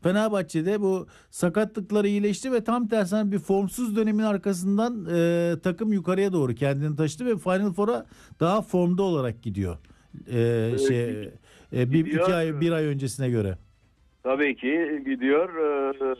Fenerbahçe'de bu sakatlıkları iyileşti ve tam tersine bir formsuz dönemin arkasından takım yukarıya doğru kendini taşıdı ve Final Four'a daha formda olarak gidiyor. E, Bir iki Gidiyor. ay bir ay öncesine göre. Tabii ki gidiyor.